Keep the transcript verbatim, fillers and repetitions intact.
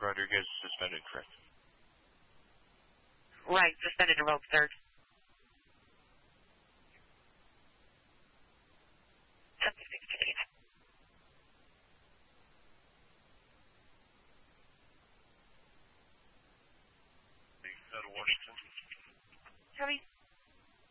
Rodriguez suspended, correct? Right, suspended to rope third. Out of Washington. Copy.